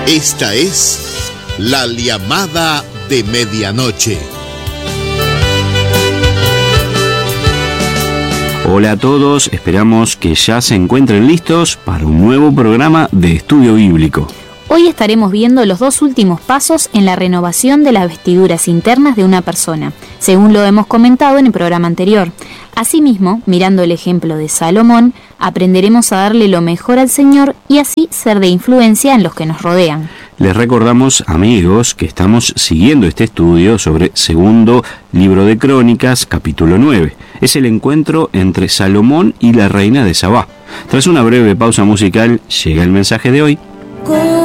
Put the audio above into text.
Esta es la llamada de medianoche. Hola a todos, esperamos que ya se encuentren listos para un nuevo programa de estudio bíblico. Hoy estaremos viendo los 2 últimos pasos en la renovación de las vestiduras internas de una persona, según lo hemos comentado en el programa anterior. Asimismo, mirando el ejemplo de Salomón, aprenderemos a darle lo mejor al Señor y así ser de influencia en los que nos rodean. Les recordamos, amigos, que estamos siguiendo este estudio sobre segundo libro de Crónicas, capítulo 9. Es el encuentro entre Salomón y la reina de Sabá. Tras una breve pausa musical, llega el mensaje de hoy.